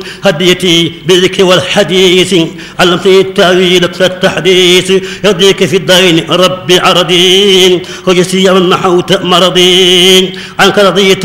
هديتي بالذكر والحديث علمتني التأويل التحديث يرضيك في الدين ربي عرضين وجسيا محوت مرضين عنك رضيت